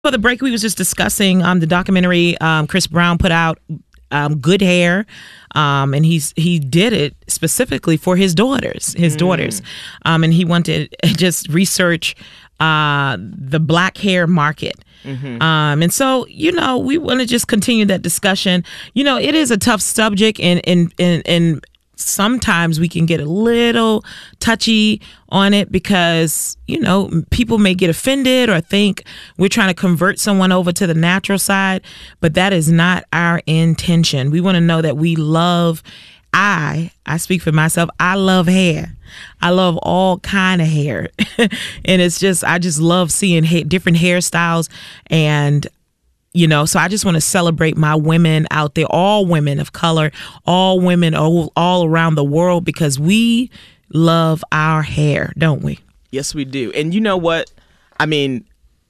For the break, we was just discussing the documentary Chris Brown put out, Good Hair, and he did it specifically for his daughters. And he wanted to just research the black hair market. And so, we want to just continue that discussion. It is a tough subject, and sometimes we can get a little touchy on it because, people may get offended or think we're trying to convert someone over to the natural side, but that is not our intention. We want to know that we love, I speak for myself, I love hair. I love all kind of hair. And I just love seeing different hairstyles. And so I just want to celebrate my women out there, all women of color, all women all around the world, because we love our hair, don't we? Yes, we do. And you know what? I mean,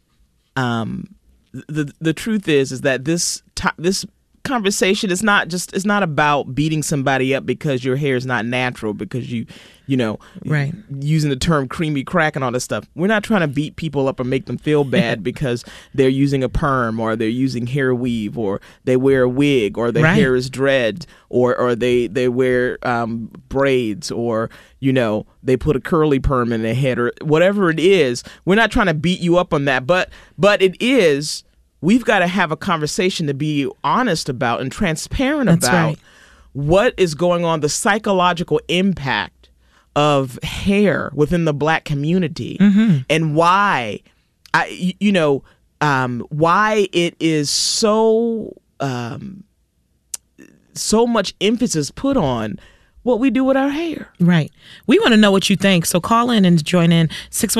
the truth is that this conversation is it's not about beating somebody up because your hair is not natural, because right, using the term creamy crack and all this stuff. We're not trying to beat people up or make them feel bad because they're using a perm, or they're using hair weave, or they wear a wig, or their hair is dread, or they wear braids, or they put a curly perm in their head, or whatever it is. We're not trying to beat you up on that, but it is. We've got to have a conversation to be honest about and transparent about what is going on, the psychological impact of hair within the black community, and why, why it is so much emphasis put on what we do with our hair. Right. We want to know what you think. So call in and join in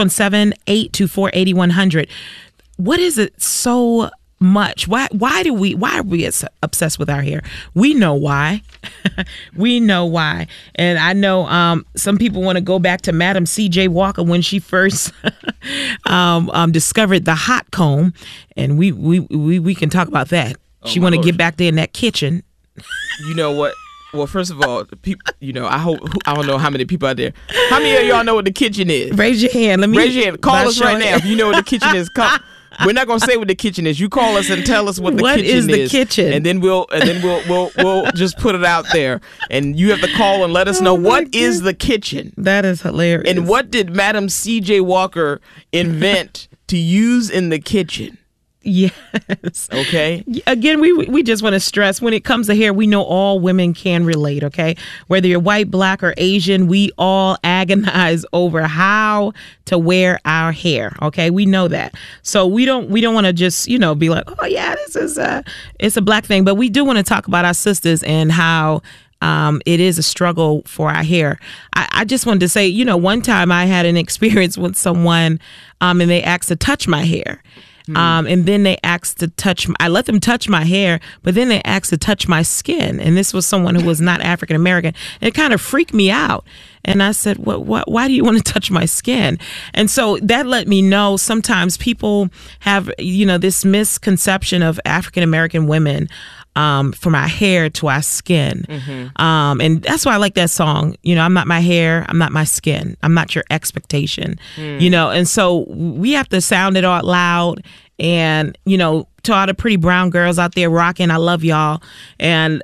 617-824-8100. What is it so much? Why are we obsessed with our hair? We know why. We know why. And I know some people want to go back to Madam C.J. Walker when she first discovered the hot comb, and we can talk about that. She want to get back there in that kitchen. You know what? Well, first of all, people, I don't know how many people out there. How many of y'all know what the kitchen is? Raise your hand. Raise your hand. Call us right now if you know what the kitchen is. We're not gonna say what the kitchen is. You call us and tell us what the kitchen is. What is the kitchen? And then we'll just put it out there, and you have to call and let us know what is the kitchen. That is hilarious. And what did Madam C.J. Walker invent to use in the kitchen? Yes. Okay. Again, we just want to stress, when it comes to hair, we know all women can relate. Okay. Whether you're white, black, or Asian, we all agonize over how to wear our hair. Okay. We know that. So we don't want to just, be like, oh yeah, this is it's a black thing. But we do want to talk about our sisters and how it is a struggle for our hair. I just wanted to say, one time I had an experience with someone and they asked to touch my hair. And then they asked to I let them touch my hair, but then they asked to touch my skin. And this was someone who was not African American. It kind of freaked me out. And I said, why do you want to touch my skin? And so that let me know sometimes people have, this misconception of African American women, from our hair to our skin. And that's why I like that song. I'm not my hair, I'm not my skin, I'm not your expectation. And so we have to sound it out loud. And, to all the pretty brown girls out there rocking, I love y'all. And,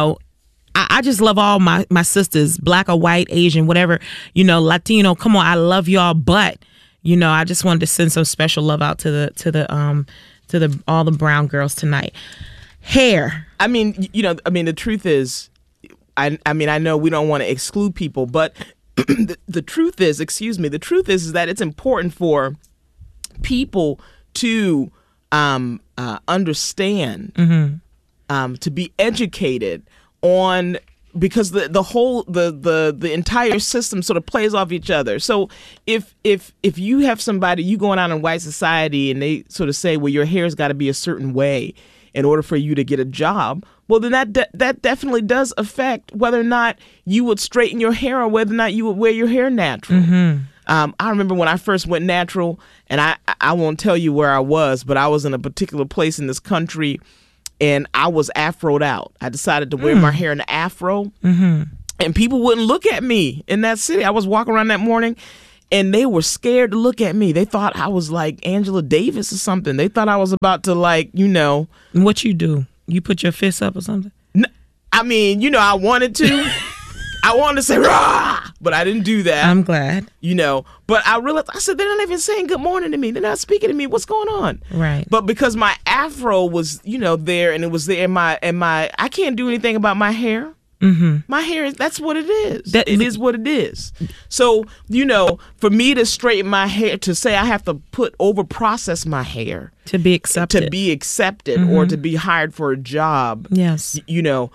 I just love all my sisters, black or white, Asian, whatever, Latino. Come on, I love y'all. But, I just wanted to send some special love out to all the brown girls tonight. Hair. I mean, the truth is, I know we don't want to exclude people, but the truth is that it's important for people to understand, to be educated on, because the entire system sort of plays off each other. So if you have somebody, you going out in white society and they sort of say, well, your hair's got to be a certain way in order for you to get a job, well, then that definitely does affect whether or not you would straighten your hair or whether or not you would wear your hair natural. I remember when I first went natural, and I won't tell you where I was, but I was in a particular place in this country, and I was afroed out. I decided to wear my hair in an afro, and people wouldn't look at me in that city. I was walking around that morning, and they were scared to look at me. They thought I was like Angela Davis or something. They thought I was about to, like, you know. What you do? You put your fist up or something? I mean, you know, I wanted to. I wanted to say, rah, but I didn't do that. I'm glad. You know, but I realized, I said, they're not even saying good morning to me. They're not speaking to me. What's going on? Right. But because my afro was, you know, there, and it was there, and I can't do anything about my hair. Mm-hmm. My hair, that's what it is. It is what it is. So, you know, for me to straighten my hair, to say I have to over-process my hair. To be accepted. Mm-hmm. Or to be hired for a job. Yes. You know,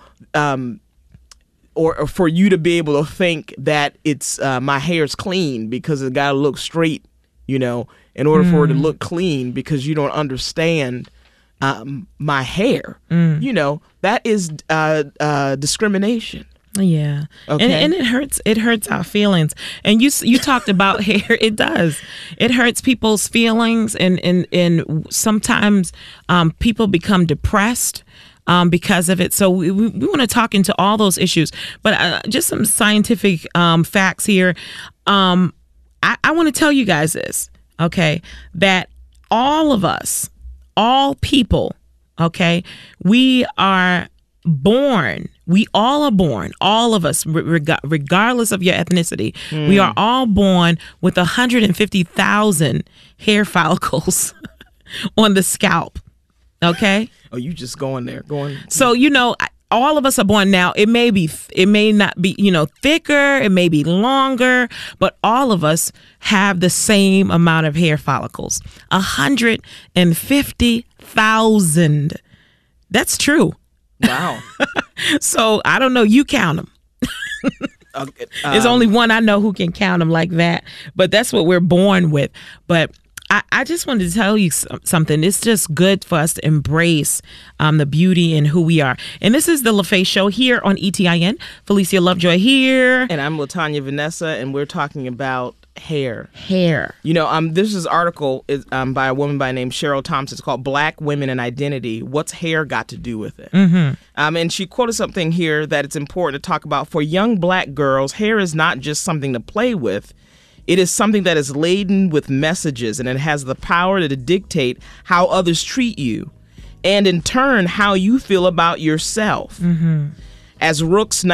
or for you to be able to think that it's my hair's clean because it got to look straight, you know, in order for it to look clean, because you don't understand my hair. You know, that is discrimination. Yeah. Okay. And it hurts our feelings. And you talked about hair. It does. It hurts people's feelings, and sometimes people become depressed because of it. So we want to talk into all those issues, but just some scientific facts here. I want to tell you guys this, okay, that all of us, all people, okay, we all are born, all of us, regardless of your ethnicity, we are all born with 150,000 hair follicles on the scalp. Okay. Oh, you just going there. So, you know, all of us are born now. It may not be, you know, thicker. It may be longer, but all of us have the same amount of hair follicles. 150,000. That's true. Wow. So I don't know. You count them. There's only one I know who can count them like that. But that's what we're born with. But I just wanted to tell you something. It's just good for us to embrace the beauty and who we are. And this is the LaFace Show here on ETIN. Felicia Lovejoy here. And I'm LaTanya Vanessa, and we're talking about hair. You know, this article is by a woman by the name Cheryl Thompson. It's called Black Women and Identity. What's hair got to do with it? Mm-hmm. And she quoted something here that it's important to talk about. For young Black girls, hair is not just something to play with. It is something that is laden with messages, and it has the power to dictate how others treat you, and in turn, how you feel about yourself. Mm-hmm. As Rooks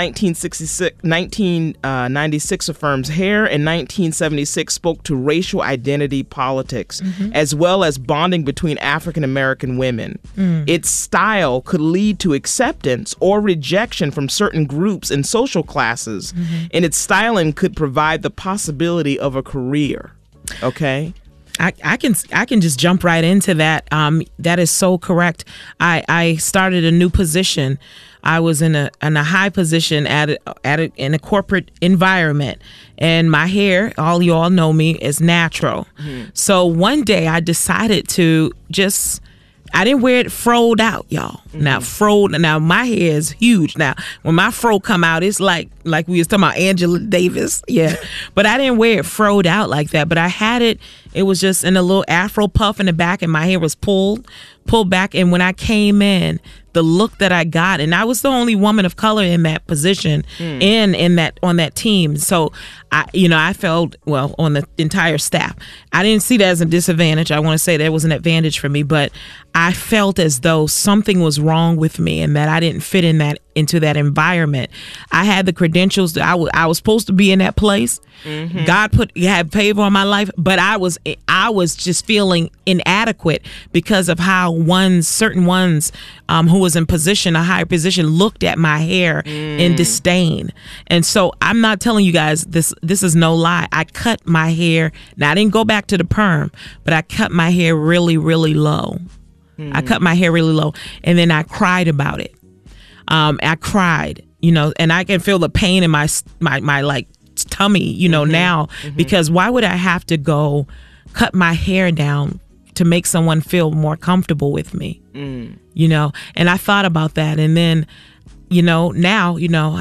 1996 affirms, hair in 1976 spoke to racial identity politics, as well as bonding between African American women. Its style could lead to acceptance or rejection from certain groups and social classes, and its styling could provide the possibility of a career. Okay? I can just jump right into that. That is so correct. I started a new position. I was in a high position in a corporate environment, and my hair, all you all know me, is natural. So one day I decided to I didn't wear it froed out, y'all. Now my hair is huge. Now when my fro come out, it's like we was talking about Angela Davis. Yeah. But I didn't wear it froed out like that. But I had it was just in a little afro puff in the back, and my hair was pulled back. And when I came in, the look that I got, and I was the only woman of color in that position on that team. So I felt, well, on the entire staff, I didn't see that as a disadvantage. I want to say that was an advantage for me, but I felt as though something was wrong with me and that I didn't fit into that environment. I had the credentials. I was supposed to be in that place. God had favor on my life, but I was just feeling inadequate because of how certain ones who was in a higher position, looked at my hair in disdain. And so I'm not telling you guys this is no lie. I cut my hair. Now I didn't go back to the perm, but I cut my hair really, really low. I cut my hair really low, and then I cried about it. I cried, and I can feel the pain in my like tummy, now, because why would I have to go cut my hair down to make someone feel more comfortable with me? And I thought about that, and then, now,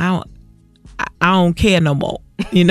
I don't care no more,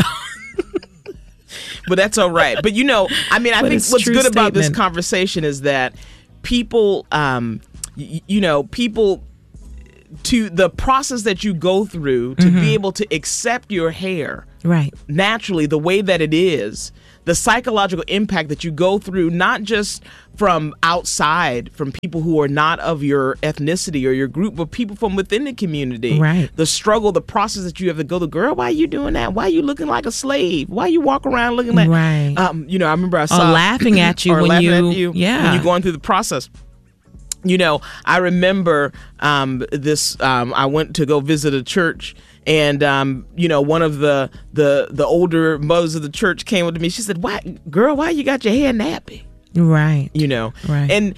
But that's all right. But I think what's good about this conversation is that people, people, to the process that you go through to be able to accept your hair right naturally the way that it is, the psychological impact that you go through, not just from outside, from people who are not of your ethnicity or your group, but people from within the community. Right. The struggle, the process that you have to go through. Girl, why are you doing that? Why are you looking like a slave? Why you walk around looking like, right. I remember I saw laughing at you or when laughing you, at you yeah, when you're going through the process. I remember I went to go visit a church, and one of the older mothers of the church came up to me. She said, "Why you got your hair nappy?" Right. Right. And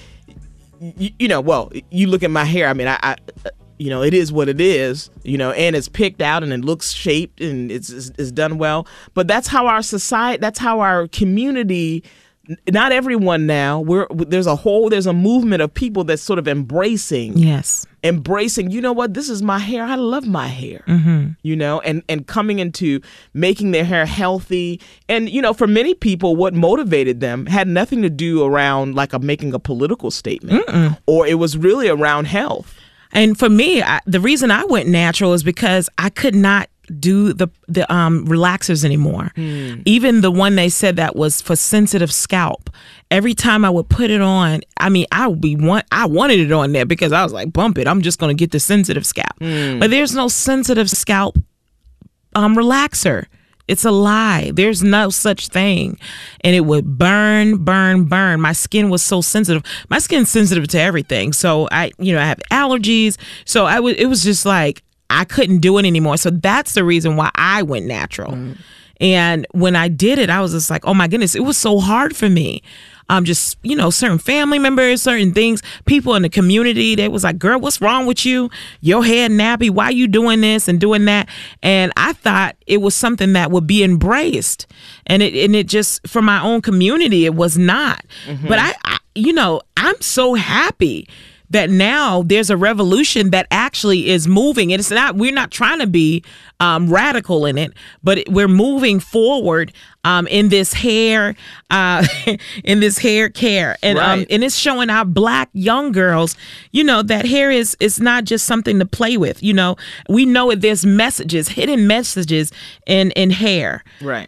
you look at my hair. I mean, I it is what it is, and it's picked out and it looks shaped and it's done well. But that's how our society, that's how our community. Not everyone now. There's a movement of people that's sort of embracing. Yes. You know what? This is my hair. I love my hair. And coming into making their hair healthy. And, for many people, what motivated them had nothing to do around making a political statement. Or it was really around health. And for me, the reason I went natural is because I could not do the relaxers anymore. Even the one they said that was for sensitive scalp. Every time I would put it on, I mean, I wanted it on there because I was like, bump it. I'm just going to get the sensitive scalp. But there's no sensitive scalp relaxer. It's a lie. There's no such thing. And it would burn. My skin was so sensitive. My skin's sensitive to everything. So I have allergies. So it was just like, I couldn't do it anymore. So that's the reason why I went natural. And when I did it, I was just like, oh my goodness, it was so hard for me. Just, certain family members, certain things, people in the community, they was like, girl, what's wrong with you? Your hair nappy. Why you doing this and doing that? And I thought it was something that would be embraced. And it just, for my own community, it was not. But I'm so happy that now there's a revolution that actually is moving. And we're not trying to be radical in it, but we're moving forward in this hair, in this hair care. And right. And it's showing our Black young girls, that hair is not just something to play with. We know there's hidden messages in hair. Right.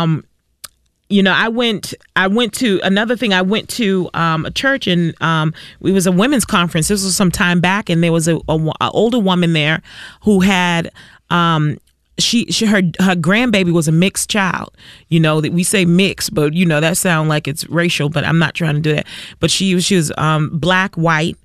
I went to another thing. I went to a church, and it was a women's conference. This was some time back, and there was a older woman there who had her grandbaby was a mixed child. That we say mixed, but that sounds like it's racial. But I'm not trying to do that. But she was Black, white.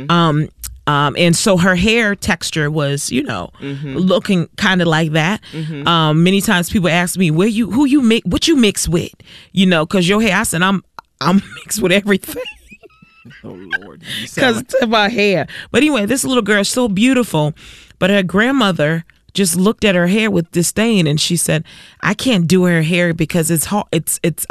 And so her hair texture was, looking kind of like that. Many times people ask me, what you mix with, because your hair. I said, I'm mixed with everything. Oh Lord, because it's about hair. But anyway, this little girl is so beautiful, but her grandmother just looked at her hair with disdain, and she said, I can't do her hair because it's hard. It's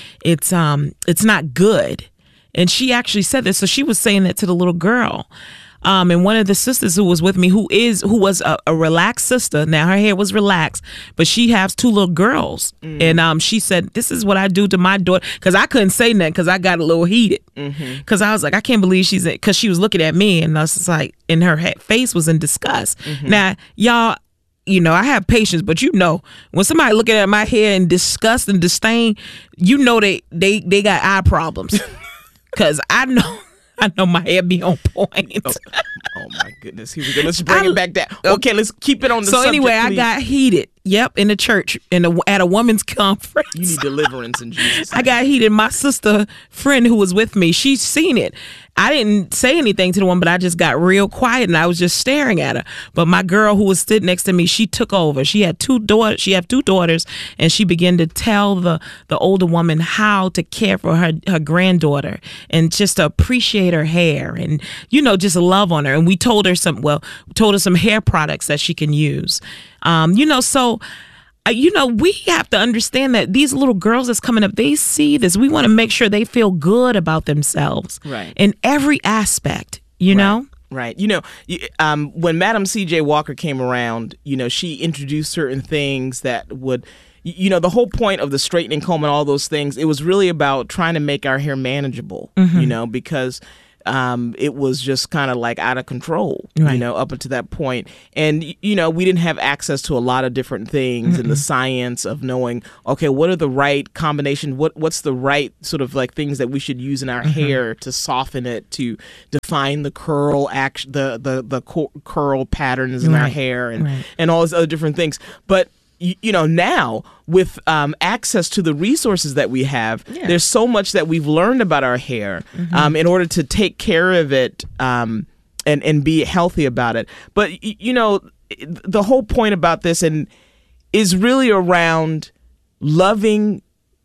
not good. And she actually said this. So she was saying that to the little girl. And one of the sisters who was with me, who was a relaxed sister. Now her hair was relaxed, but she has two little girls. And she said, this is what I do to my daughter. Because I couldn't say nothing because I got a little heated. Because I was like, I can't believe because she was looking at me, and I was like, and her face was in disgust. Now, y'all, I have patience, but when somebody looking at my hair in disgust and disdain, they got eye problems. Because I know my hair be on point. Oh my goodness. Here we go. Let's bring it back down. Okay, let's keep it on the subject. So anyway, please. I got heated. Yep, in the church, at a woman's conference. You need deliverance in Jesus' name. I got heated. My sister friend who was with me, she's seen it. I didn't say anything to the woman, but I just got real quiet and I was just staring at her. But my girl who was sitting next to me, she took over. She had two daughters, and she began to tell the older woman how to care for her granddaughter and just to appreciate her hair and just love on her. And we told her some hair products that she can use. So we have to understand that these little girls that's coming up, they see this. We want to make sure they feel good about themselves, right, in every aspect, know? Right. When Madam C.J. Walker came around, she introduced certain things that would, the whole point of the straightening comb and all those things, it was really about trying to make our hair manageable, because it was just kind of like out of control, right. Up until that point. And, we didn't have access to a lot of different things in the science of knowing, okay, what are the right combination? What's the right sort of like things that we should use in our hair to soften it, to define the curl action, the curl patterns in our hair and all those other different things. But now with access to the resources that we have, there's so much that we've learned about our hair in order to take care of it and be healthy about it. But, the whole point about this is really around loving.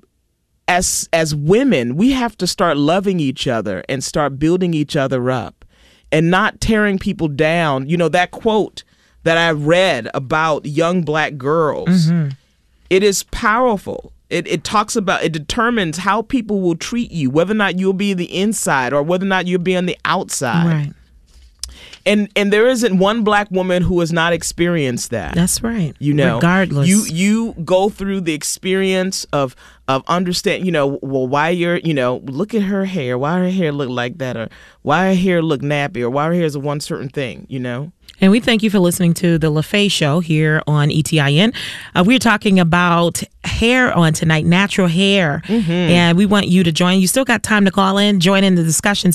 As women, we have to start loving each other and start building each other up and not tearing people down. That quote that I read about young black girls, it is powerful. It talks about, it determines how people will treat you, whether or not you'll be the inside or whether or not you'll be on the outside. Right. And there isn't one black woman who has not experienced that. That's right. Regardless. You go through the experience of understand, why you're, look at her hair. Why her hair look like that? Or why her hair look nappy? Or why her hair is a one certain thing, And we thank you for listening to the LaFaye Show here on ETIN. We're talking about hair on tonight, natural hair. And we want you to join. You still got time to call in. Join in the discussion.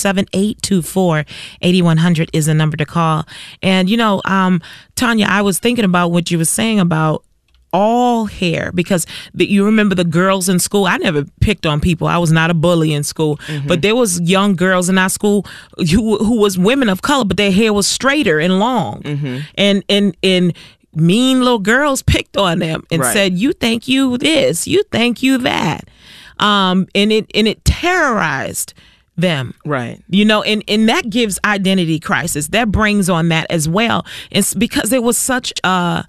617-824-8100 is the number to call. And, Tanya, I was thinking about what you were saying about all hair, because you remember the girls in school. I never picked on people. I was not a bully in school, but there was young girls in our school who was women of color, but their hair was straighter and long, and mean little girls picked on them and said, "You think you this? You think you that?" And it terrorized them, right? And that gives identity crisis. That brings on that as well. It's because there was such a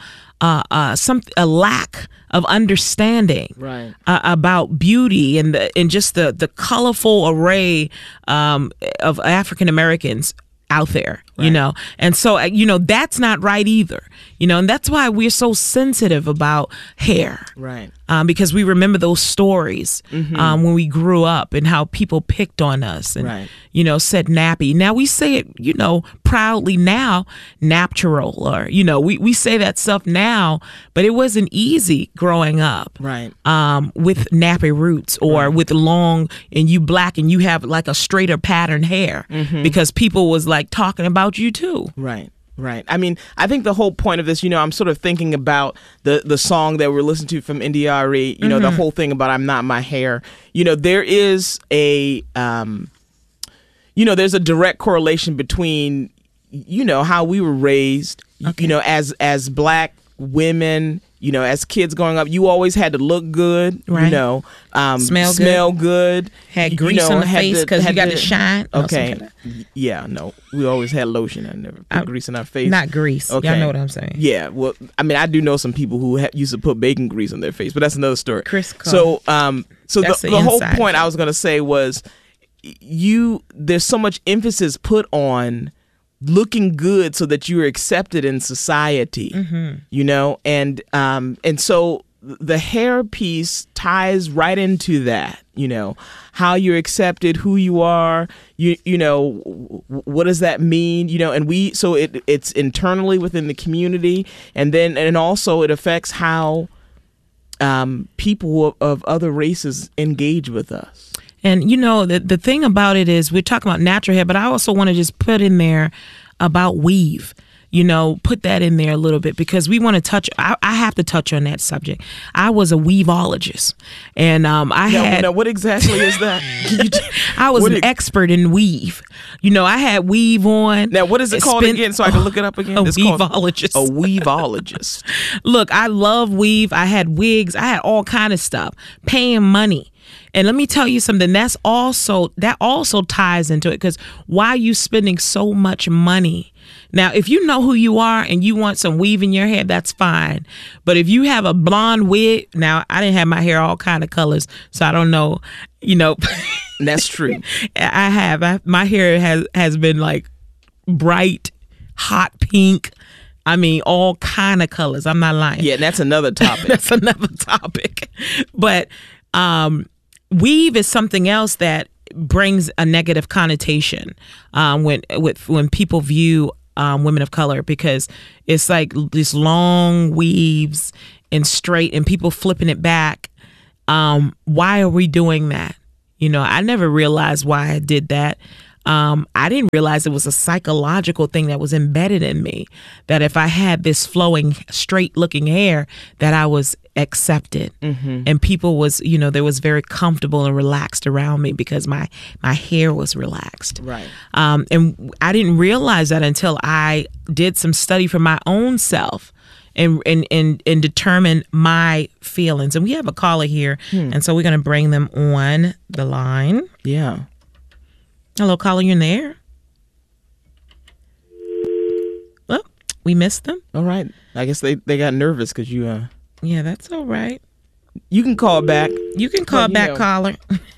lack of understanding about beauty and just the colorful array of African Americans out there, and so that's not right either, and that's why we're so sensitive about hair, right? Because we remember those stories when we grew up and how people picked on us and said nappy. Now we say it proudly now, natural, or we say that stuff now, but it wasn't easy growing up, right? With nappy roots or with long, and you black and you have like a straighter pattern hair because people was like talking about you too, right? Right. I mean, I think the whole point of this, I'm sort of thinking about the song that we're listening to from India.Arie, the whole thing about I'm not my hair. There is there's a direct correlation between, how we were raised, as black women, as kids growing up, you always had to look good, smell good, had grease on the face because you got to shine. Okay. Yeah, no, we always had lotion. I never put grease in our face. Not grease. Okay. Y'all know what I'm saying. Yeah. Well, I mean, I do know some people who used to put bacon grease on their face, but that's another story. Chris So the whole point I was going to say was there's so much emphasis put on looking good so that you're accepted in society, and so the hair piece ties right into that, how you're accepted, who you are, what does that mean, and it's internally within the community, and also it affects how people of other races engage with us. And, the thing about it is we're talking about natural hair, but I also want to just put in there about weave, put that in there a little bit because we want to touch. I have to touch on that subject. I was a weaveologist and Now, what exactly is that? I was an expert in weave. I had weave on. Now, what is it called again so I can look it up again? It's weaveologist. A weaveologist. Look, I love weave. I had wigs. I had all kind of stuff, paying money. And let me tell you something, that also ties into it, because why are you spending so much money? Now, if you know who you are and you want some weave in your hair, that's fine. But if you have a blonde wig, now I didn't have my hair all kind of colors, so I don't know, That's true. My hair has been like bright, hot pink. I mean, all kind of colors. I'm not lying. Yeah, that's another topic. That's another topic. But weave is something else that brings a negative connotation when people view women of color, because it's like these long weaves and straight and people flipping it back. Why are we doing that? I never realized why I did that. I didn't realize it was a psychological thing that was embedded in me, that if I had this flowing, straight looking hair, that I was accepted. And people was, they was very comfortable and relaxed around me because my hair was relaxed. Right. And I didn't realize that until I did some study for my own self and determine my feelings. And we have a caller here. And so we're going to bring them on the line. Yeah. Hello, caller, you're in the air. Well, we missed them. All right. I guess they got nervous because you... Yeah, that's all right. You can call back. You can call back, caller.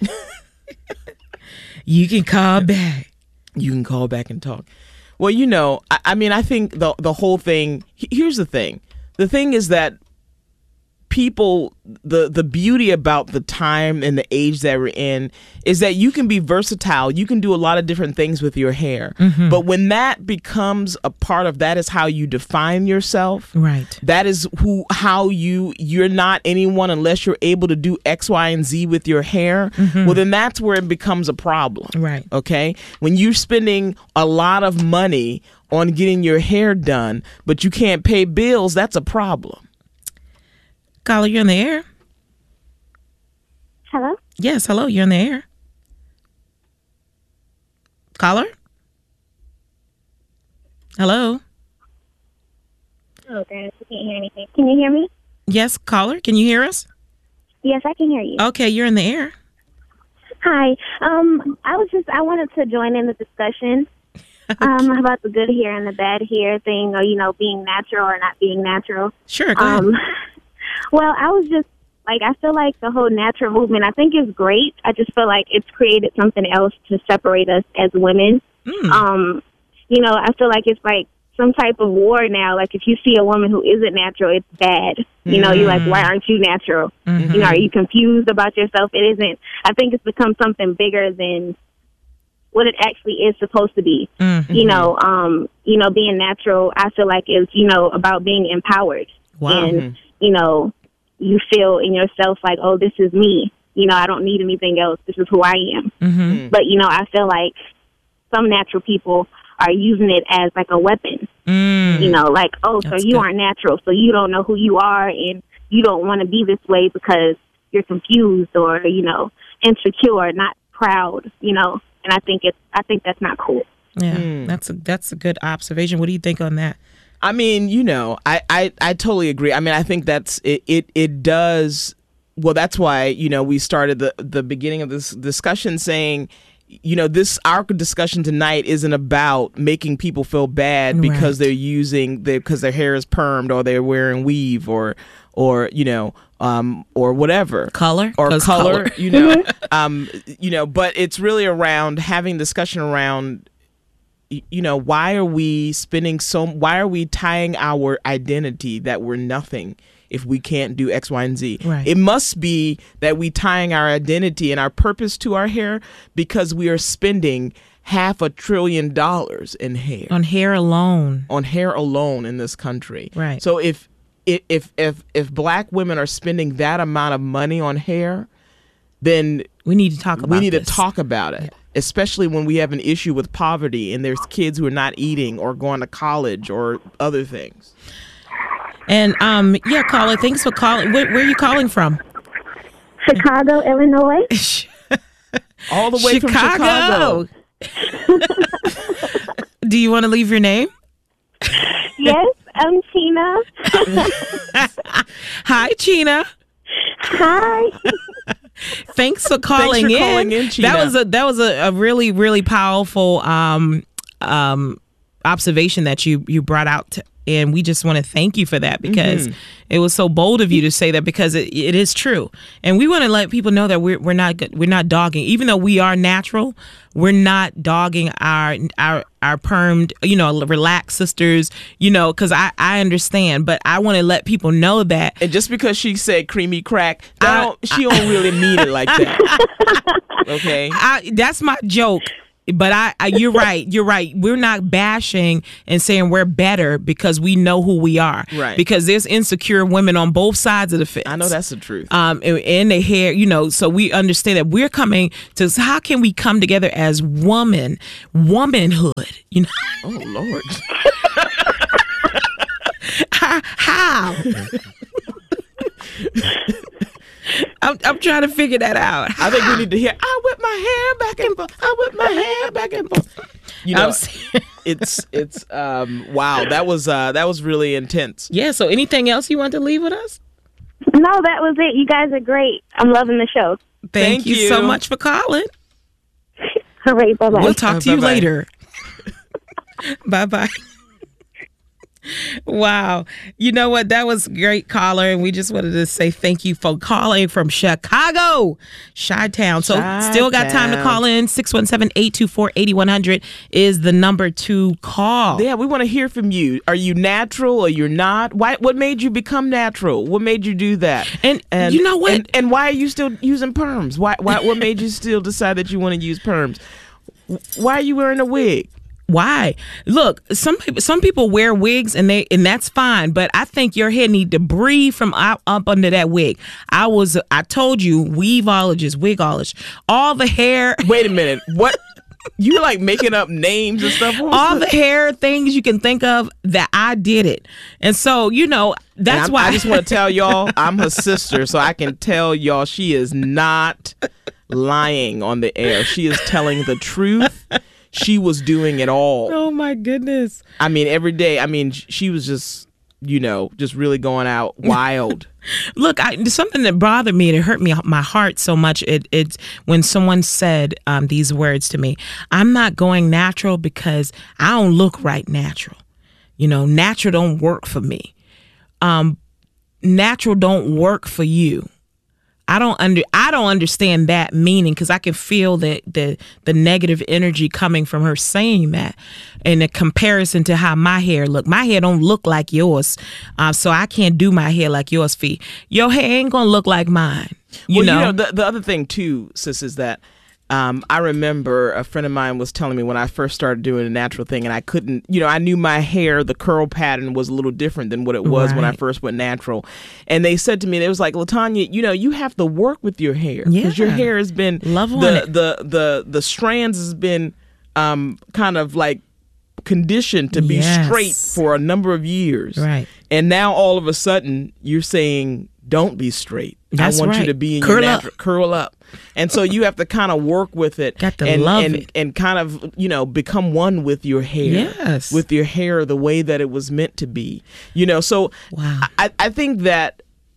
You can call back. You can call back and talk. Well, I mean, I think the whole thing... Here's the thing. The thing is that people, the beauty about the time and the age that we're in is that you can be versatile. You can do a lot of different things with your hair. But when that becomes a part of that is how you define yourself. Right. That is how you're not anyone unless you're able to do X, Y, and Z with your hair. Well, then that's where it becomes a problem. Right. Okay. When you're spending a lot of money on getting your hair done, but you can't pay bills, that's a problem. Caller, you're in the air. Hello? Yes, hello, you're in the air. Caller? Hello? Oh, goodness, I can't hear anything. Can you hear me? Yes, caller, can you hear us? Yes, I can hear you. Okay, you're in the air. Hi. I wanted to join in the discussion about the good hair and the bad hair thing, or, being natural or not being natural. Sure, go ahead. Well, I was just, I feel like the whole natural movement, I think is great. I just feel like it's created something else to separate us as women. I feel like it's like some type of war now. Like, if you see a woman who isn't natural, it's bad. You're like, why aren't you natural? Are you confused about yourself? It isn't. I think it's become something bigger than what it actually is supposed to be. Being natural, I feel like is, about being empowered. Wow. And, you feel in yourself like, oh, this is me. I don't need anything else. This is who I am. But, I feel like some natural people are using it as like a weapon. Like, oh, so you aren't natural, so you don't know who you are, and you don't want to be this way because you're confused or, insecure, not proud, and I think that's not cool. Yeah, that's a good observation. What do you think on that? I mean, I totally agree. I mean, I think that's it does. Well, that's why, we started the beginning of this discussion saying, our discussion tonight isn't about making people feel bad because because their hair is permed or they're wearing weave or whatever color, but it's really around having discussion around, why are we tying our identity that we're nothing if we can't do X, Y, and Z? Right. It must be that we tying our identity and our purpose to our hair because we are spending $500 billion in hair. On hair alone. On hair alone in this country. Right. So if Black women are spending that amount of money on hair, then we need to talk about it. Especially when we have an issue with poverty and there's kids who are not eating or going to college or other things. And caller, thanks for calling. Where are you calling from? Chicago, Illinois. All the way from Chicago. Do you want to leave your name? Yes, I'm Tina. Hi, Tina. Hi. Thanks for calling in. Tina. That was a really, really powerful observation that you brought out and we just want to thank you for that, because it was so bold of you to say that, because it is true. And we want to let people know that we're not dogging, even though we are natural. We're not dogging our permed, relaxed sisters, because I understand, but I want to let people know that. And just because she said creamy crack, she don't really mean it like that. Okay, that's my joke. But you're right. You're right. We're not bashing and saying we're better because we know who we are. Right. Because there's insecure women on both sides of the fence. I know that's the truth. And the hair, so we understand that we're coming to. So how can we come together as womanhood? Oh Lord. How? I'm trying to figure that out. I think we need to hear, I whip my hair back and forth. I whip my hair back and forth. It's wow. That was really intense. Yeah. So anything else you want to leave with us? No, that was it. You guys are great. I'm loving the show. Thank you so much for calling. All right. Bye-bye. We'll talk to you later. Bye-bye. Wow. You know what? That was a great caller. And we just wanted to say thank you for calling from Chicago, Chi-Town. So still got time to call in. 617-824-8100 is the number to call. Yeah, we want to hear from you. Are you natural or you're not? What made you become natural? What made you do that? And you know what? And why are you still using perms? What made you still decide that you want to use perms? Why are you wearing a wig? Why? Look, some people wear wigs and that's fine, but I think your hair need to breathe from up under that wig. I told you, weaveologist, wigologist, all the hair. Wait a minute, what? You like making up names and stuff? All the hair things you can think of, that I did it, and so that's why. I just want to tell y'all, I'm her sister, so I can tell y'all she is not lying on the air. She is telling the truth. She was doing it all. Oh my goodness. I mean, every day. I mean, she was just, just really going out wild. Look, something that bothered me, it hurt my heart so much. It's when someone said these words to me. I'm not going natural because I don't look right natural. Natural don't work for me. Natural don't work for you. I don't understand that meaning, because I can feel the negative energy coming from her saying that in a comparison to how my hair look. My hair don't look like yours, so I can't do my hair like yours, Fee. Your hair ain't gonna look like mine. The other thing too, sis, is that I remember a friend of mine was telling me when I first started doing a natural thing, and I couldn't, I knew my hair, the curl pattern was a little different than what it was when I first went natural. And they said to me, they was like, LaTanya, you have to work with your hair, because your hair has been, the strands has been kind of like conditioned to be straight for a number of years. Right. And now all of a sudden you're saying, don't be straight. That's I want you to be in your natural, curl up. And so you have to kind of work with it. Got to love it. And kind of, become one with your hair. Yes. With your hair the way that it was meant to be. So wow. I think that,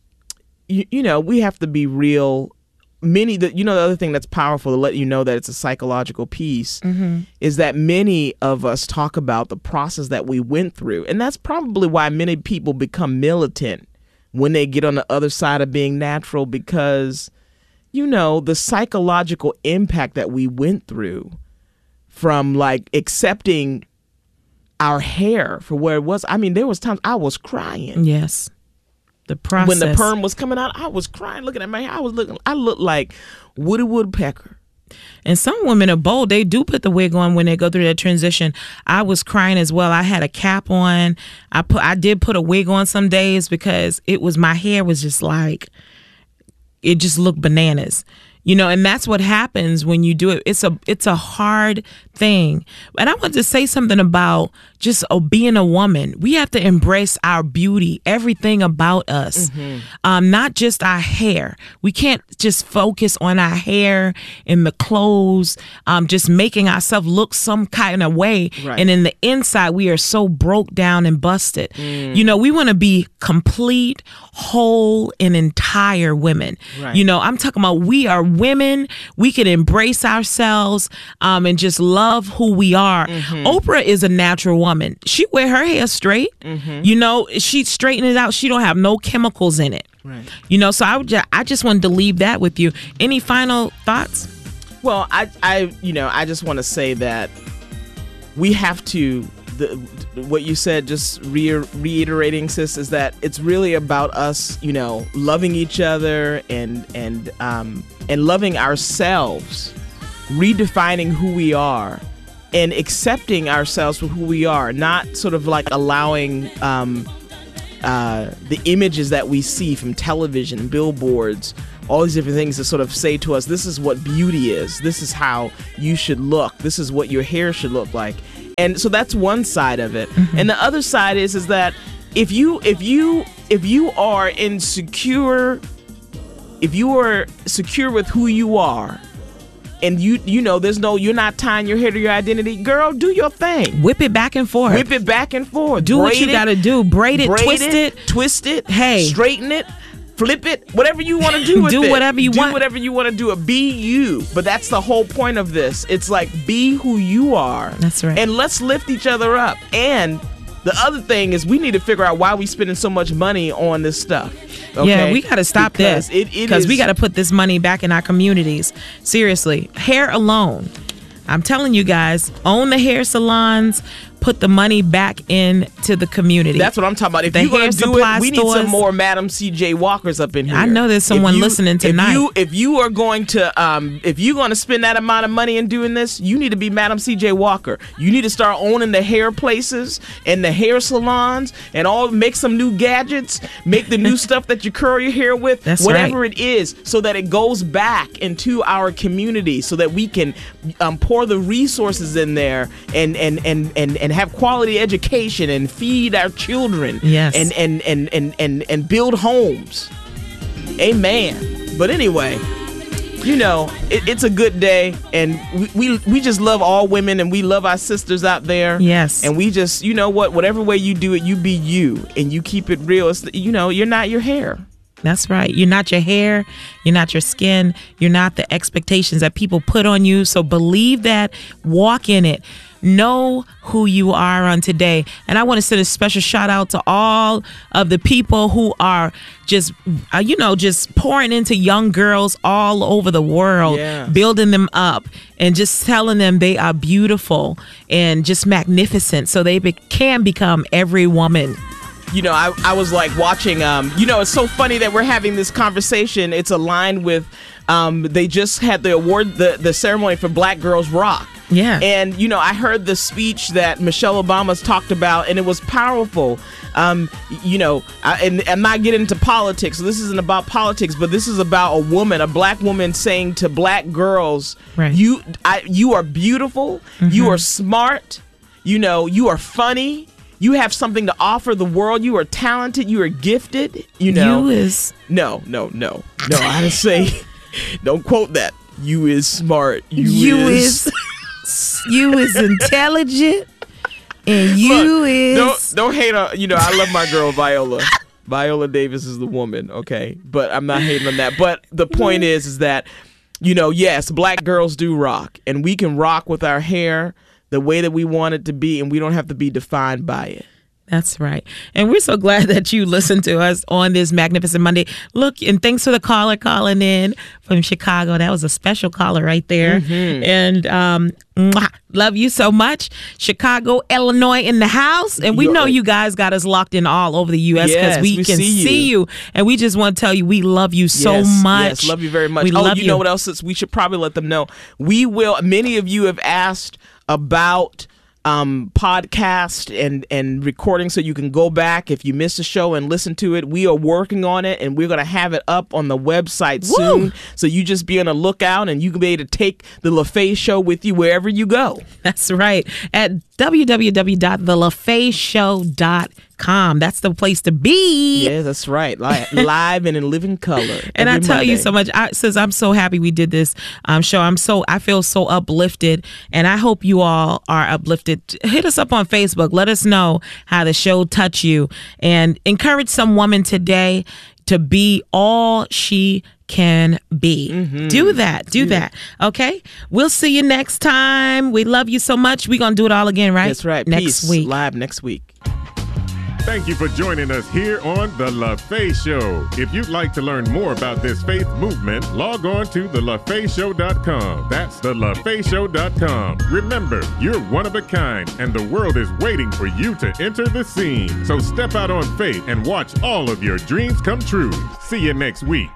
we have to be real. The other thing that's powerful to let you know that it's a psychological piece is that many of us talk about the process that we went through. And that's probably why many people become militant when they get on the other side of being natural, because, the psychological impact that we went through from like accepting our hair for where it was. I mean, there was times I was crying. Yes. The process. When the perm was coming out, I was crying looking at my hair. I looked like Woody Woodpecker. And some women are bold. They do put the wig on when they go through that transition. I was crying as well. I had a cap on. I did put a wig on some days because my hair was just like, it just looked bananas. And that's what happens when you do it. It's a hard thing. And I want to say something about just being a woman. We have to embrace our beauty, everything about us, not just our hair. We can't just focus on our hair and the clothes, just making ourselves look some kind of way. Right. And in the inside, we are so broke down and busted. We want to be complete, whole, and entire women. Right. I'm talking about we are women, we can embrace ourselves and just love who we are. Oprah is a natural woman. She wear her hair straight. You know, she straighten it out. She don't have no chemicals in it. Right. You know, so I just wanted to leave that with you. Any final thoughts? Well, I just want to say that we have to, what you said, just reiterating, sis, is that it's really about us, you know, loving each other and loving ourselves, redefining who we are, and accepting ourselves for who we are, not sort of like allowing the images that we see from television, billboards, all these different things to sort of say to us, this is what beauty is. This is how you should look. This is what your hair should look like. And so that's one side of it. And the other side is that if you are insecure, if you are secure with who you are, and you know you're not tying your hair to your identity, girl, do your thing. Whip it back and forth. Whip it back and forth. Do what you gotta do. Braid it, twist it. Hey, straighten it. Flip it, whatever you want to do with it. Do whatever you want. Do whatever you want to do. Be you. But that's the whole point of this. It's like, be who you are. That's right. And let's lift each other up. And the other thing is, we need to figure out why we spending so much money on this stuff. Okay? Yeah, we got to stop because that. Because we got to put this money back in our communities. Seriously, hair alone. I'm telling you guys, own the hair salons. Put the money back into the community. That's what I'm talking about. If you're going to do it, we need some more Madam C.J. Walkers up in here. I know there's someone listening tonight. If you are going to, if you're going to spend that amount of money in doing this, you need to be Madam C.J. Walker. You need to start owning the hair places and the hair salons and make some new gadgets, make the new stuff that you curl your hair with, That's whatever right. it is, so that it goes back into our community, so that we can pour the resources in there and have quality education and feed our children. Yes. And build homes. Amen. But anyway, you know, it's a good day, and we just love all women, and we love our sisters out there. Yes. And we just, you know what, whatever way you do it, you be you, and you keep it real. It's, you know, you're not your hair. That's right. You're not your hair. You're not your skin. You're not the expectations that people put on you. So believe that. Walk in it. Know who you are on today. And I want to send a special shout out to all of the people who are just, just pouring into young girls all over the world, building them up and just telling them they are beautiful and just magnificent so they can become every woman. You know, I was like watching, it's so funny that we're having this conversation. It's aligned with, they just had the award, the ceremony for Black Girls Rock. Yeah. And, you know, I heard the speech that Michelle Obama's talked about, and it was powerful. And I'm not getting into politics. So this isn't about politics, but this is about a Black woman saying to Black girls, right. You are beautiful. Mm-hmm. You are smart. You know, you are funny. You have something to offer the world. You are talented. You are gifted. You know. You is. No. I didn't say. Don't quote that. You is smart. You is intelligent. And you is. Don't hate on. You know, I love my girl Viola. Viola Davis is the woman. Okay, but I'm not hating on that. But the point is that, you know, yes, Black girls do rock, and we can rock with our hair the way that we want it to be, and we don't have to be defined by it. That's right. And we're so glad that you listened to us on this Magnificent Monday. Look, and thanks for the caller calling in from Chicago. That was a special caller right there. Mm-hmm. And love you so much. Chicago, Illinois in the house. And we know you guys got us locked in all over the U.S. because we can see you. And we just want to tell you we love you so much. Yes, love you very much. We love you. Know what else? We should probably let them know. We will. Many of you have asked about podcast and recording, so you can go back if you missed a show and listen to it. We are working on it, and we're going to have it up on the website soon. So you just be on the lookout, and you can be able to take the LaFaye Show with you wherever you go. That's right. At www.thelafayeshow.com. That's the place to be. Yeah, that's right. Live and in living color. And I tell you so much, sis, I'm so happy we did this show. I feel so uplifted, and I hope you all are uplifted. Hit us up on Facebook. Let us know how the show touched you, and encourage some woman today. to be all she can be. Do that. Okay? We'll see you next time. We love you so much. We're going to do it all again, right? That's right. Next week. Live next week. Thank you for joining us here on The LaFaye Show. If you'd like to learn more about this faith movement, log on to thelafayeshow.com. That's thelafayeshow.com. Remember, you're one of a kind, and the world is waiting for you to enter the scene. So step out on faith and watch all of your dreams come true. See you next week.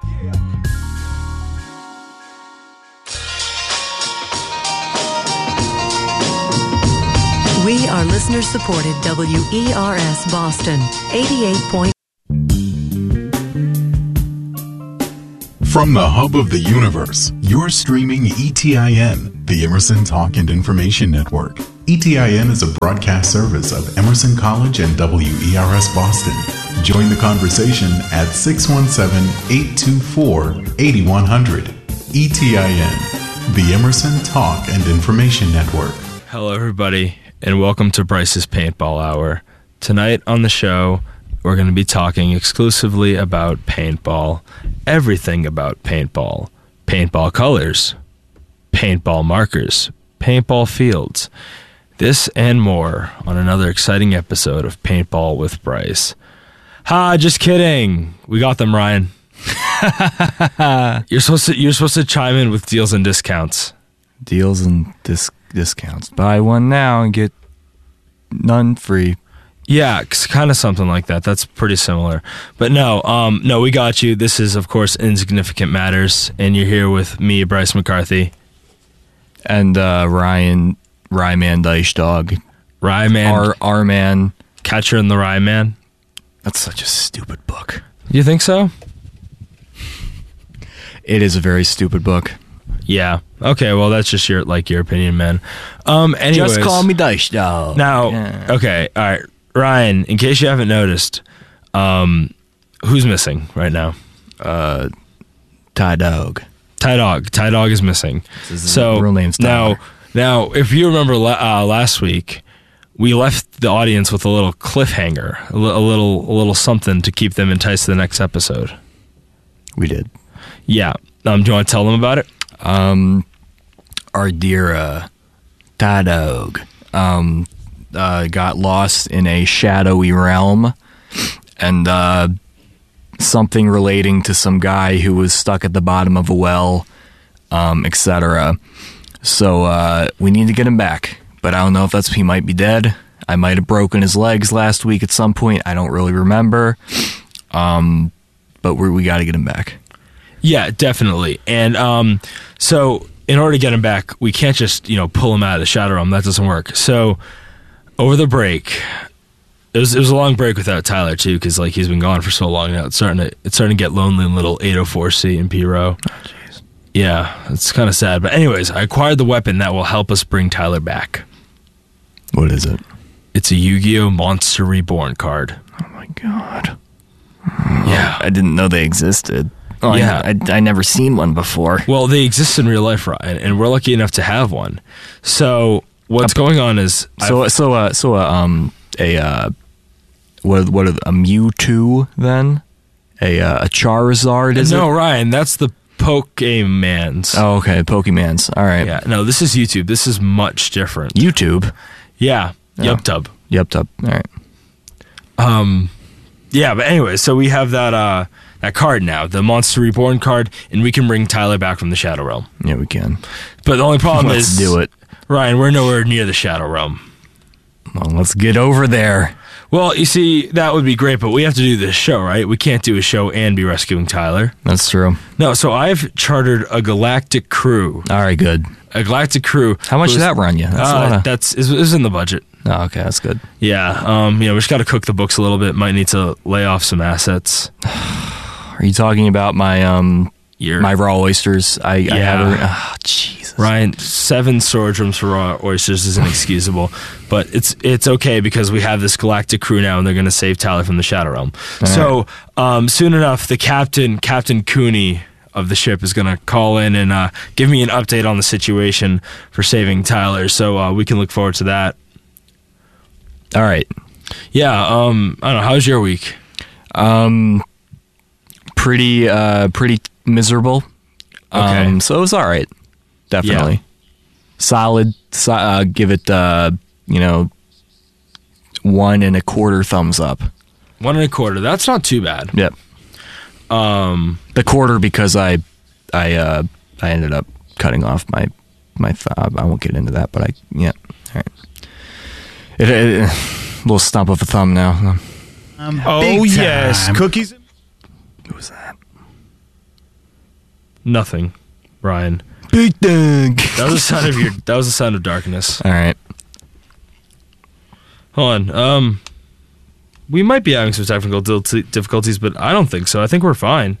We are listener-supported WERS Boston, 88. From the hub of the universe, you're streaming ETIN, the Emerson Talk and Information Network. ETIN is a broadcast service of Emerson College and WERS Boston. Join the conversation at 617-824-8100. ETIN, the Emerson Talk and Information Network. Hello, everybody, and welcome to Bryce's Paintball Hour. Tonight on the show, we're going to be talking exclusively about paintball, everything about paintball, paintball colors, paintball markers, paintball fields, this and more on another exciting episode of Paintball with Bryce. Ha, just kidding. We got them, Ryan. You're supposed to chime in with deals and discounts. Deals and discounts. Buy one now and get none free. Yeah, kind of something like that. That's pretty similar. But no, we got you. This is, of course, Insignificant Matters, and you're here with me, Bryce McCarthy. And Ryman Dice Dog. Ryman. R-Man. Catcher in the Rye Man. That's such a stupid book. You think so? It is a very stupid book. Yeah. Okay, well, that's just your opinion, man. Anyways, just call me Dice Dog. Now, yeah. Okay, all right. Ryan, in case you haven't noticed, who's missing right now? Ty Dog. Ty Dog is missing. His real name's Tyler. Now, if you remember last week, we left the audience with a little cliffhanger, a little something to keep them enticed to the next episode. We did. Yeah. Do you want to tell them about it? Our dear Ty Dog got lost in a shadowy realm, and something relating to some guy who was stuck at the bottom of a well, etc. So we need to get him back, but I don't know if he might be dead. I might have broken his legs last week at some point. I don't really remember, but we got to get him back. Yeah, definitely. And so in order to get him back, we can't just, pull him out of the shadow realm. That doesn't work. So over the break, it was a long break without Tyler too, because he's been gone for so long now. It's starting to get lonely in little 804C and P Row. Oh, jeez. Yeah, it's kind of sad. But anyways, I acquired the weapon that will help us bring Tyler back. What is it? It's a Yu-Gi-Oh! Monster Reborn card. Oh my god. Yeah. I didn't know they existed. Oh, yeah. I never seen one before. Well, they exist in real life, Ryan, and we're lucky enough to have one. So what's going on is a Mewtwo then? A Charizard, is it? No, Ryan, that's the Pokemans. Oh, okay, Pokemans. All right. Yeah, no, this is YouTube. This is much different. YouTube? Yeah. Oh. YupTub. All right. Yeah, but anyway, so we have that card now, the Monster Reborn card, and we can bring Tyler back from the Shadow Realm. Yeah, we can. But the only problem Let's do it. Ryan, we're nowhere near the Shadow Realm. Well, let's get over there. Well, you see, that would be great, but we have to do this show, right? We can't do a show and be rescuing Tyler. That's true. No, so I've chartered a galactic crew. All right, good. A galactic crew. How much did that run you? That's it's in the budget. Oh, okay, that's good. Yeah, we just got to cook the books a little bit. Might need to lay off some assets. Are you talking about my raw oysters? I have. Oh, Jesus. Ryan, 7 storage rooms for raw oysters is inexcusable, but it's okay because we have this galactic crew now, and they're going to save Tyler from the Shadow Realm. So soon enough, the Captain Cooney of the ship is going to call in and give me an update on the situation for saving Tyler. So we can look forward to that. All right. Yeah. I don't know. How's your week? pretty miserable. Okay. So it was all right. Definitely. Yeah. Solid. Give it 1 1/4 thumbs up. 1 1/4. That's not too bad. Yep. The quarter because I ended up cutting off my I won't get into that, but all right. It little stump of a thumb now. Oh yes, cookies. Who was that? Nothing, Brian. Big thing. That was the sound of darkness. All right. Hold on. We might be having some technical difficulties, but I don't think so. I think we're fine.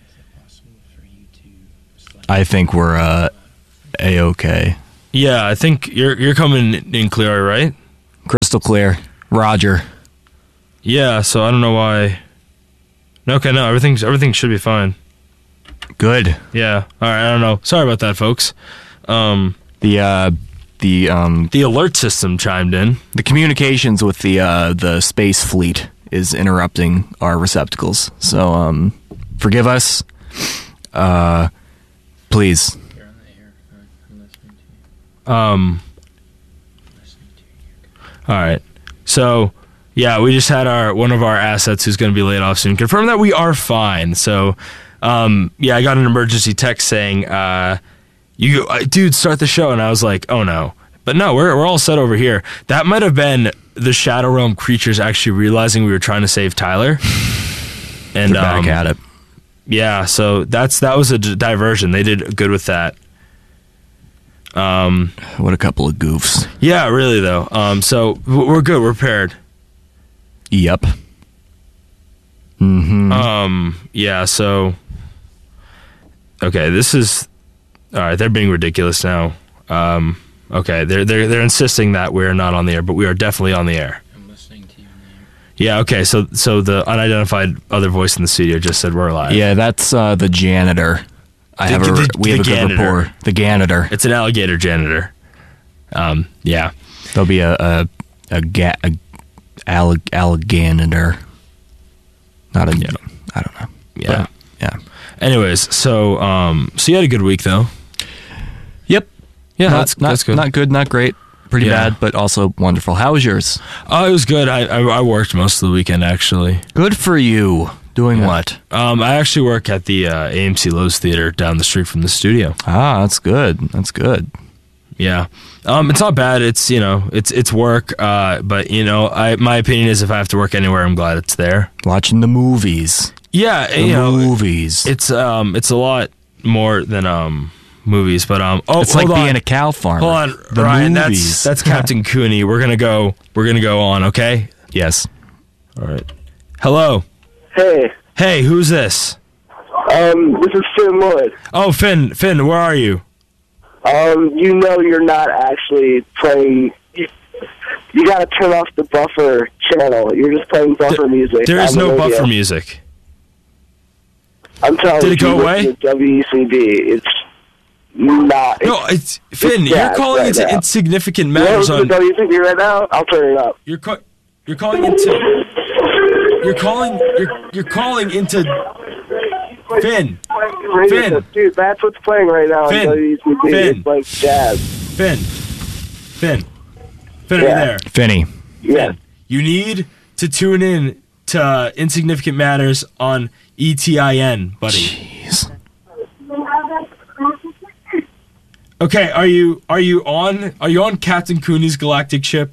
I think we're A-okay. Yeah, I think you're coming in clear, right? Crystal clear. Roger. Yeah, so I don't know why. Okay, no, everything should be fine. Good. Yeah. All right, I don't know. Sorry about that, folks. The alert system chimed in. The communications with the space fleet is interrupting our receptacles. So forgive us. Please. All right. So, yeah, we just had one of our assets who's going to be laid off soon confirm that we are fine. So, yeah, I got an emergency text saying, dude, start the show. And I was like, oh no. But no, we're all set over here. That might have been the Shadow Realm creatures actually realizing we were trying to save Tyler. And they're back at it. Yeah, so that was a diversion. They did good with that. What a couple of goofs. Yeah, really though. So we're good. We're prepared. Yep. Mm-hmm. Yeah. So. Okay, this is. All right, they're being ridiculous now. Okay, they're insisting that we're not on the air, but we are definitely on the air. I'm listening to you now. Yeah. Okay. So the unidentified other voice in the studio just said we're live. Yeah, that's the janitor. We have a good rapport. The janitor. It's an alligator janitor. Yeah. There'll be a alligator. Not a. Yeah. I don't know. Yeah. But, yeah. Anyways, so you had a good week though. Yep. Yeah, that's good. Not good, not great. Pretty bad, but also wonderful. How was yours? Oh, it was good. I worked most of the weekend actually. Good for you. Doing what? I actually work at the AMC Lowe's Theater down the street from the studio. Ah, that's good. That's good. Yeah. It's not bad. It's it's work. But my opinion is if I have to work anywhere, I'm glad it's there. Watching the movies. Yeah, movies. It's a lot more than movies, but it's like being a cow farmer. Hold on, the Ryan. Movies. That's Captain Cooney. We're gonna go on. Okay. Yes. All right. Hello. Hey, who's this? This is Finn Lloyd. Oh, Finn, where are you? You're not actually playing. You got to turn off the buffer channel. You're just playing buffer music. There is no buffer music. I'm telling you. Did it go away? WECB. It's not. No, it's Finn. You're calling into insignificant matters on WECB right now. I'll turn it up. You're calling into. You're calling into. Finn. Dude, that's what's playing right now. Finn. It's like jazz. Finn, are you there? Finny. Yeah. You need to tune in to Insignificant Matters on ETIN, buddy. Jeez. Okay, are you on Captain Cooney's galactic ship?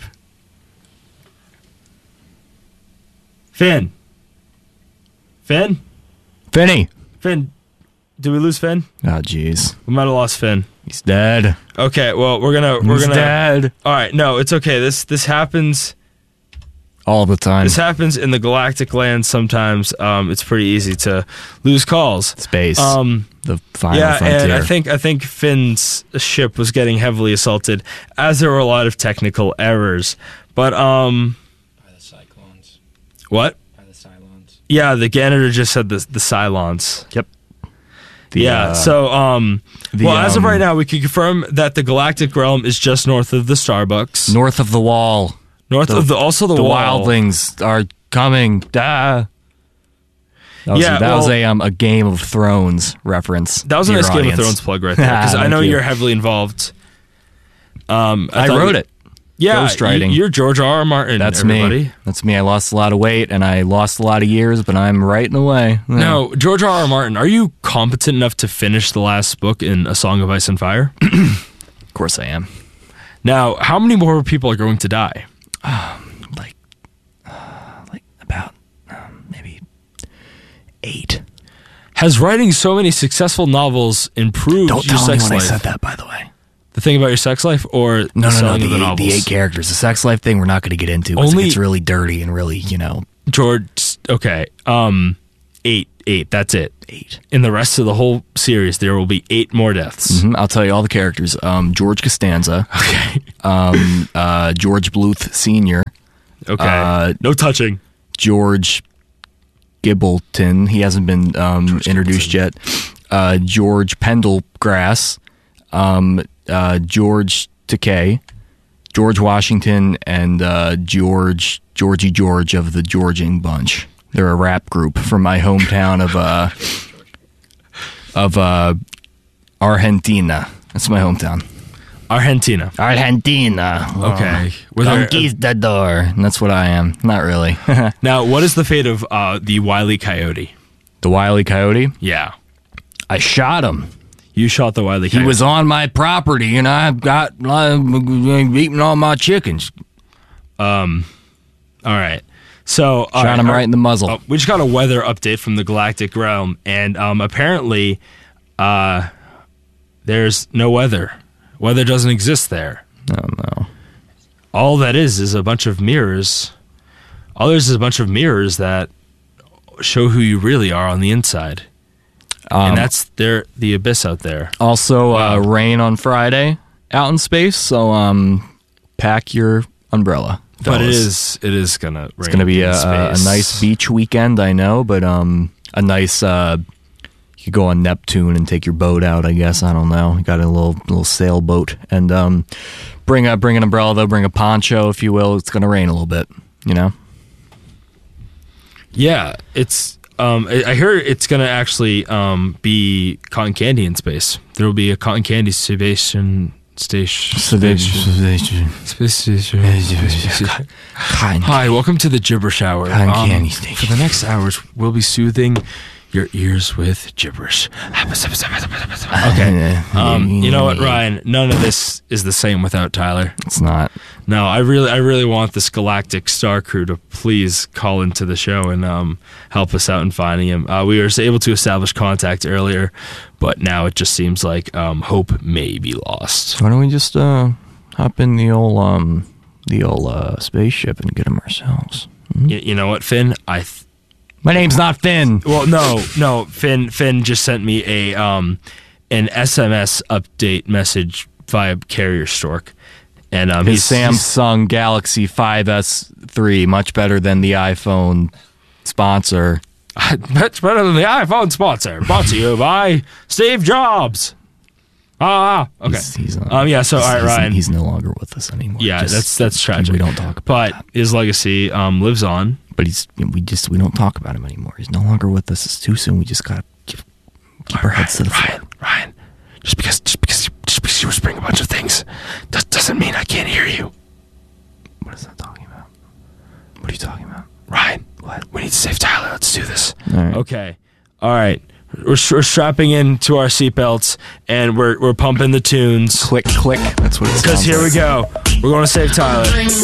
Finn. Finny. Finn, did we lose Finn? Oh, jeez. We might have lost Finn. He's dead. Okay, well, we're gonna dead. All right, no, it's okay. This happens all the time. This happens in the galactic land sometimes. It's pretty easy to lose calls. Space. The final frontier. And I think Finn's ship was getting heavily assaulted as there were a lot of technical errors. But by the Cyclones. What? Yeah, the janitor just said the Cylons. Yep. So as of right now, we can confirm that the galactic realm is just north of the Starbucks. North of the wall. The wall. wildlings are coming. That was a Game of Thrones reference. That was a nice Game of Thrones plug right there, because I know you're heavily involved. I wrote it. Yeah, ghostwriting. You're George R.R. Martin. That's everybody. me. That's me. I lost a lot of weight and I lost a lot of years, but I'm writing away. Yeah. Now, George R.R. Martin, are you competent enough to finish the last book in A Song of Ice and Fire? Of course I am. Now, how many more people are going to die? Like about maybe 8. Has writing so many successful novels improved Don't your tell sex anyone life? I said that, by the way. The thing about your sex life, or No, selling of the novels? The 8 characters. The sex life thing we're not going to get into. It's really dirty and really, George, okay. 8. That's it. 8. In the rest of the whole series, there will be 8 more deaths. Mm-hmm. I'll tell you all the characters. George Costanza. Okay. George Bluth Sr. Okay. No touching. George Gibbleton. He hasn't been introduced yet. George Pendergrass. George Takei, George Washington, and Georgie George of the Georging Bunch. They're a rap group from my hometown of Argentina. That's my hometown. Argentina. Okay. Conquistador. And that's what I am. Not really. Now, what is the fate of the Wile E. Coyote? The Wile E. Coyote? Yeah. I shot him. You shot the Wile E. Coyote. He was on my property, and I got eating all my chickens. All right. So shot him right in the muzzle. We just got a weather update from the Galactic Realm, and apparently, there's no weather. Weather doesn't exist there. Oh no. All that is a bunch of mirrors. All there's is a bunch of mirrors that show who you really are on the inside. And that's the abyss out there. Also, rain on Friday out in space, so pack your umbrella. But fellas. it is gonna rain. It's gonna be a nice beach weekend, I know, but a nice you could go on Neptune and take your boat out, I guess. I don't know. You got a little sailboat, and bring an umbrella though, bring a poncho if you will. It's gonna rain a little bit, Yeah, it's. I heard it's going to actually be cotton candy in space. There will be a cotton candy station. Hi, welcome to the Gibberish Hour. Cotton candy station. For the next hours, we'll be soothing your ears with gibberish. Okay. You know what, Ryan? None of this is the same without Tyler. It's not. No, I really want this Galactic Star Crew to please call into the show and help us out in finding him. We were able to establish contact earlier, but now it just seems like hope may be lost. Why don't we just hop in the old spaceship and get him ourselves? You know what, Finn? My name's not Finn. Well, no. Finn just sent me an SMS update message via Carrier Stork. And his Samsung Galaxy 5S3, much better than the iPhone sponsor. Much better than the iPhone sponsor. Brought to you by Steve Jobs. Okay. He's all right, Ryan. He's no longer with us anymore. Yeah, that's tragic. We don't talk about But that. his legacy lives on. But we don't talk about him anymore. He's no longer with us. It's too soon. We just gotta keep our heads to the floor. Ryan, just because you whispering a bunch of things doesn't mean I can't hear you. What is that talking about? What are you talking about? Ryan, what? We need to save Tyler. Let's do this. All right. Okay. All right. We're strapping into our seatbelts and we're pumping the tunes. Click, click. That's what it sounds like. Because here we go. We're going to save Tyler.